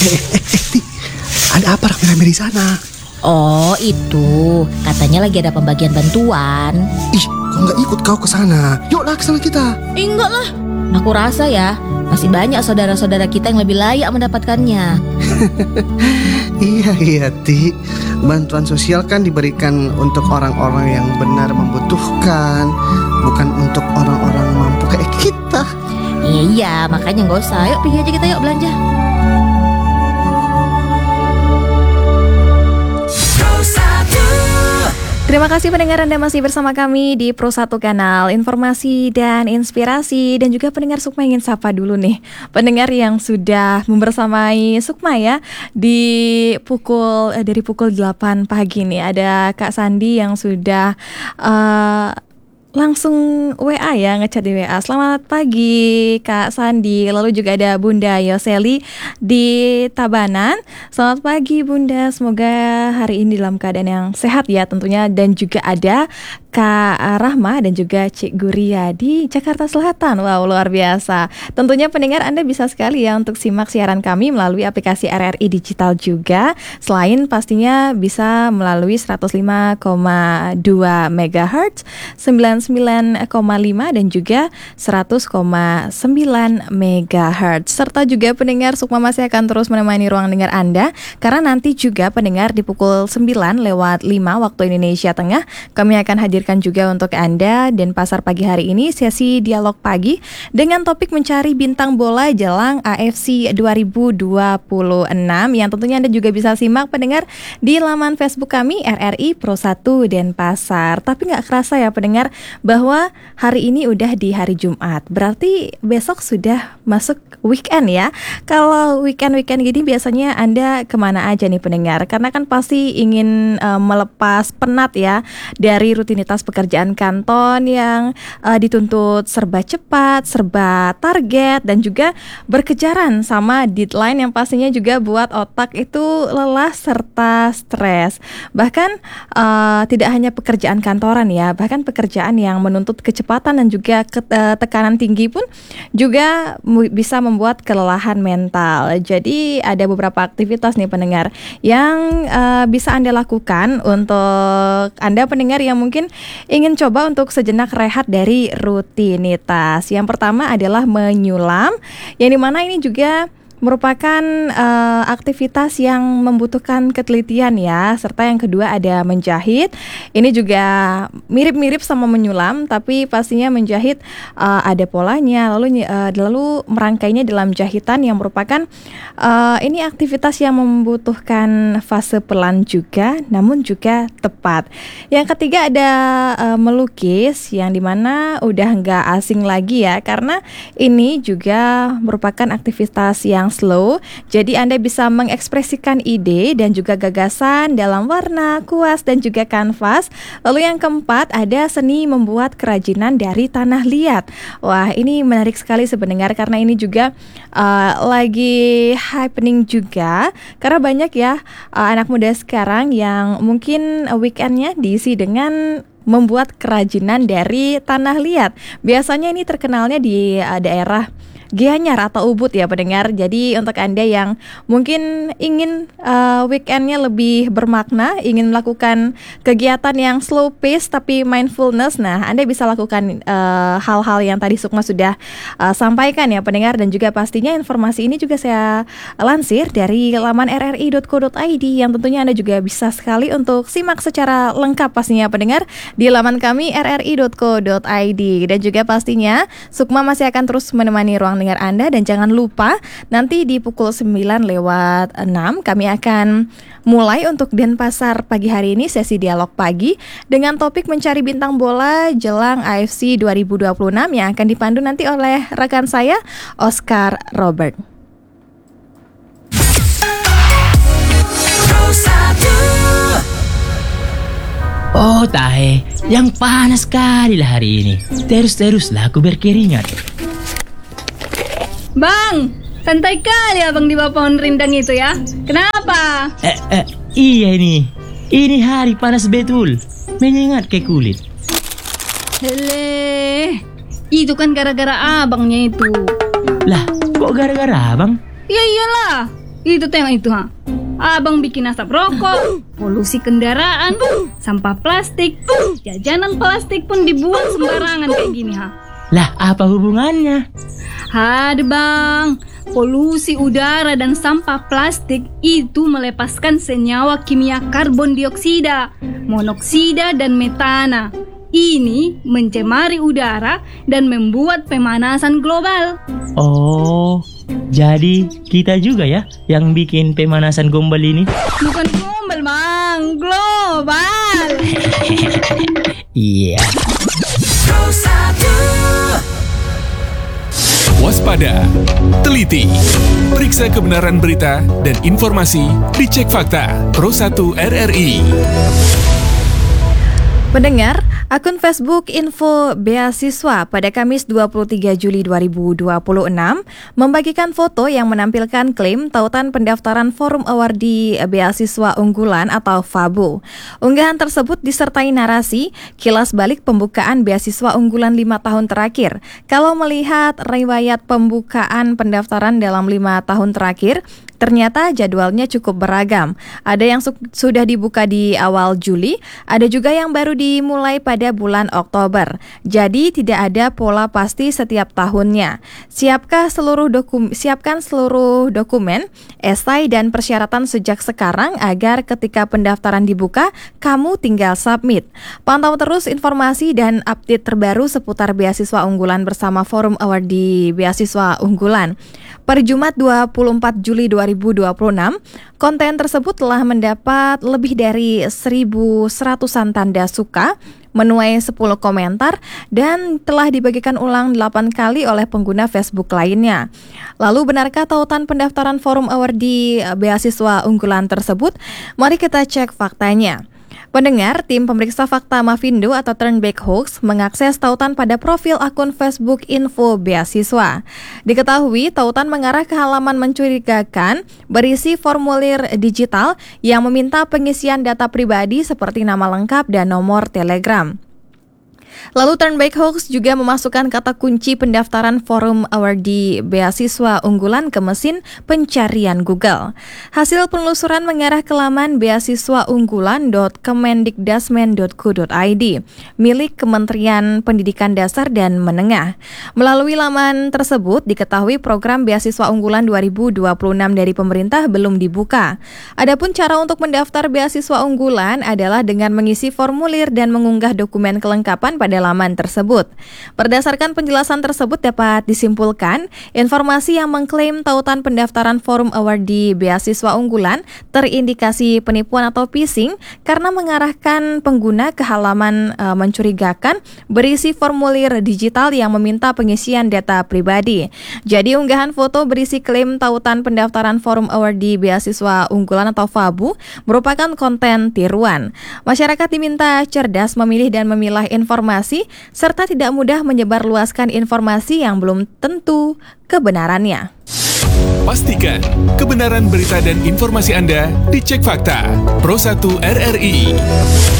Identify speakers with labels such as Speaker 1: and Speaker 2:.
Speaker 1: Ti, ada apa rame-rame di sana?
Speaker 2: Oh itu, katanya lagi ada pembagian bantuan.
Speaker 1: Ih, kok nggak ikut kau ke sana? Yuklah ke sana kita.
Speaker 2: Enggak lah, aku rasa ya masih banyak saudara-saudara kita yang lebih layak mendapatkannya.
Speaker 1: Iya, Ti. Bantuan sosial kan diberikan untuk orang-orang yang benar membutuhkan, bukan untuk orang-orang mampu kayak kita.
Speaker 2: Iya, makanya nggak usah. Yuk pergi aja kita, yuk belanja.
Speaker 3: Terima kasih pendengar, Anda masih bersama kami di Pro 1 Kanal Informasi dan Inspirasi. Dan juga pendengar Sukma ingin sapa dulu nih pendengar yang sudah membersamai Sukma ya dari pukul 8 pagi nih. Ada Kak Sandi yang sudah langsung WA ya, ngechat di WA. Selamat pagi Kak Sandi. Lalu juga ada Bunda Yoseli di Tabanan. Selamat pagi Bunda, semoga hari ini dalam keadaan yang sehat ya tentunya. Dan juga ada Kak Rahma dan juga Cik Guria di Jakarta Selatan. Wow, luar biasa. Tentunya pendengar Anda bisa sekali ya untuk simak siaran kami melalui aplikasi RRI Digital juga. Selain pastinya bisa melalui 105,2 MHz, 99,5 dan juga 100,9 MHz. Serta juga pendengar Sukma masih akan terus menemani ruang dengar Anda, karena nanti juga pendengar di pukul 9:05 waktu Indonesia Tengah kami akan hadirkan juga untuk Anda dan pasar pagi hari ini sesi dialog pagi dengan topik mencari bintang bola jelang AFC 2026 yang tentunya Anda juga bisa simak pendengar di laman Facebook kami RRI Pro 1 Denpasar. Tapi nggak kerasa ya pendengar bahwa hari ini udah di hari Jumat, berarti besok sudah masuk weekend ya. Kalau weekend gini biasanya Anda kemana aja nih pendengar? Karena kan pasti ingin melepas penat ya dari rutinitas pekerjaan kantor yang dituntut serba cepat, serba target dan juga berkejaran sama deadline yang pastinya juga buat otak itu lelah serta stres. Bahkan tidak hanya pekerjaan kantoran ya, bahkan pekerjaan yang menuntut kecepatan dan juga tekanan tinggi pun juga bisa membuat kelelahan mental. Jadi ada beberapa aktivitas nih pendengar yang bisa Anda lakukan untuk Anda pendengar yang mungkin ingin coba untuk sejenak rehat dari rutinitas. Yang pertama adalah menyulam, yang dimana ini juga merupakan aktivitas yang membutuhkan ketelitian ya. Serta yang kedua ada menjahit. Ini juga mirip-mirip sama menyulam, tapi pastinya menjahit ada polanya. Lalu merangkainya dalam jahitan yang merupakan ini aktivitas yang membutuhkan fase pelan juga, namun juga tepat. Yang ketiga ada melukis, yang dimana udah nggak asing lagi ya, karena ini juga merupakan aktivitas yang slow, jadi Anda bisa mengekspresikan ide dan juga gagasan dalam warna, kuas dan juga kanvas. Lalu yang keempat ada seni membuat kerajinan dari tanah liat. Wah, ini menarik sekali sebenarnya karena ini juga lagi happening juga, karena banyak ya anak muda sekarang yang mungkin weekendnya diisi dengan membuat kerajinan dari tanah liat. Biasanya ini terkenalnya di daerah Gianyar atau Ubud ya pendengar. Jadi untuk Anda yang mungkin ingin weekendnya lebih bermakna, ingin melakukan kegiatan yang slow pace tapi mindfulness, nah Anda bisa lakukan hal-hal yang tadi Sukma sudah sampaikan ya pendengar. Dan juga pastinya informasi ini juga saya lansir dari laman rri.co.id yang tentunya Anda juga bisa sekali untuk simak secara lengkap pastinya pendengar di laman kami rri.co.id. Dan juga pastinya Sukma masih akan terus menemani ruang dengar Anda, dan jangan lupa nanti di pukul 9:06 kami akan mulai untuk Denpasar pagi hari ini sesi dialog pagi dengan topik mencari bintang bola jelang AFC 2026 yang akan dipandu nanti oleh rekan saya Oscar Robert.
Speaker 4: Oh Tahe, yang panas sekali lah hari ini. Terus-teruslah aku berkeringat.
Speaker 5: Bang, santai kali abang di bawah pohon rindang itu ya. Kenapa?
Speaker 4: Iya ini hari panas betul, menyengat ke kulit.
Speaker 5: Hele, itu kan gara-gara abangnya itu.
Speaker 4: Lah, kok gara-gara abang?
Speaker 5: Ya iyalah, Itu tuh yang itu ha. Abang bikin asap rokok, polusi kendaraan, sampah plastik, jajanan plastik pun dibuang sembarangan kayak gini ha.
Speaker 4: Lah, apa hubungannya?
Speaker 5: Haduh bang, polusi udara dan sampah plastik itu melepaskan senyawa kimia karbon dioksida, monoksida, dan metana. Ini mencemari udara dan membuat pemanasan global.
Speaker 4: Oh, jadi kita juga ya yang bikin pemanasan gombal ini?
Speaker 5: Bukan global bang, global.
Speaker 4: Iya.
Speaker 6: Waspada, teliti, periksa kebenaran berita dan informasi di Cek Fakta Pro 1 RRI.
Speaker 3: Pendengar, akun Facebook Info Beasiswa pada Kamis 23 Juli 2026 membagikan foto yang menampilkan klaim tautan pendaftaran Forum Awardi Beasiswa Unggulan atau FABU. Unggahan tersebut disertai narasi kilas balik pembukaan beasiswa unggulan 5 tahun terakhir. Kalau melihat riwayat pembukaan pendaftaran dalam 5 tahun terakhir, ternyata jadwalnya cukup beragam. Ada yang sudah dibuka di awal Juli, ada juga yang baru dimulai pada bulan Oktober. Jadi tidak ada pola pasti setiap tahunnya. Siapkan seluruh dokumen, esai dan persyaratan sejak sekarang agar ketika pendaftaran dibuka, kamu tinggal submit. Pantau terus informasi dan update terbaru seputar beasiswa unggulan bersama Forum Awardi Beasiswa Unggulan. Per Jumat 24 Juli 2026, konten tersebut telah mendapat lebih dari 1.100-an tanda suka, menuai 10 komentar, dan telah dibagikan ulang 8 kali oleh pengguna Facebook lainnya. Lalu benarkah tautan pendaftaran Forum Awardi Beasiswa Unggulan tersebut? Mari kita cek faktanya. Pendengar, tim pemeriksa fakta Mavindo atau Turnback Hoax mengakses tautan pada profil akun Facebook Info Beasiswa. Diketahui tautan mengarah ke halaman mencurigakan berisi formulir digital yang meminta pengisian data pribadi seperti nama lengkap dan nomor Telegram. Lalu Turnback Hoax juga memasukkan kata kunci pendaftaran Forum Awardi Beasiswa Unggulan ke mesin pencarian Google. Hasil penelusuran mengarah ke laman beasiswaunggulan.kemendikdasmen.go.id milik Kementerian Pendidikan Dasar dan Menengah. Melalui laman tersebut diketahui program Beasiswa Unggulan 2026 dari pemerintah belum dibuka. Adapun cara untuk mendaftar beasiswa unggulan adalah dengan mengisi formulir dan mengunggah dokumen kelengkapan pada laman tersebut. Berdasarkan penjelasan tersebut dapat disimpulkan, informasi yang mengklaim tautan pendaftaran Forum Awardi Beasiswa Unggulan terindikasi penipuan atau phishing karena mengarahkan pengguna ke halaman mencurigakan berisi formulir digital yang meminta pengisian data pribadi. Jadi unggahan foto berisi klaim tautan pendaftaran Forum Awardi Beasiswa Unggulan atau FABU merupakan konten tiruan. Masyarakat diminta cerdas memilih dan memilah informasi serta tidak mudah menyebarluaskan informasi yang belum tentu kebenarannya.
Speaker 6: Pastikan kebenaran berita dan informasi Anda dicek fakta Pro 1 RRI.